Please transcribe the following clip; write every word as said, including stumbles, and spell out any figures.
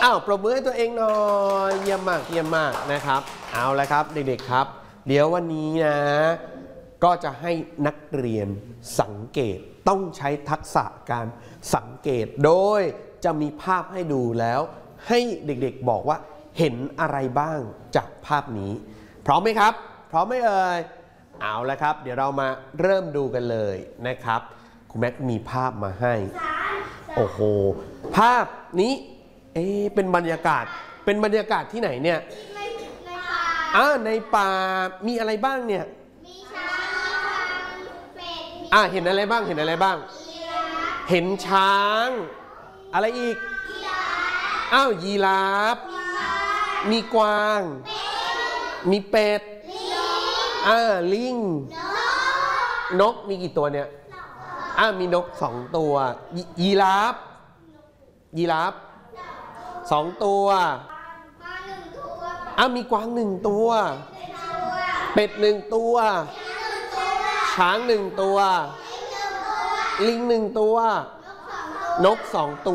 อ้าวปรบมือให้ตัวเองหน่อยเยี่ยมมากเยี่ยมมากนะครับเอาละครับเด็กๆครับเดี๋ยววันนี้นะก็จะให้นักเรียนสังเกตต้องใช้ทักษะการสังเกตโดยจะมีภาพให้ดูแล้วให้เด็กๆบอกว่าเห็นอะไรบ้างจากภาพนี้พร้อมไหมครับพร้อมไหมเอ่ยเอาละครับเดี๋ยวเรามาเริ่มดูกันเลยนะครับคุณแม็กมีภาพมาให้โอ้โหภาพนี้เอ๊ะเป็นบรรยากาศเป็นบรรยากาศที่ไหนเนี่ยในป่าอ่าในป่ามีอะไรบ้างเนี่ยมีช้างเป็ดอ่าเห็นอะไรบ้างเห็นอะไรบ้างเห็นช้างอะไรอีกอ้าวยีราฟมีกวางมีเป็ดอ่าลิงนกมีกี่ตัวเนี่ยอ่ามีนกสองตัวยีราฟยีราฟสองตัวอ่ามีกวางหนึ่งตัวเป็ดหนึ่งตัวช้างหนึ่งตัวลิงหนึ่งตัวนกสองตัว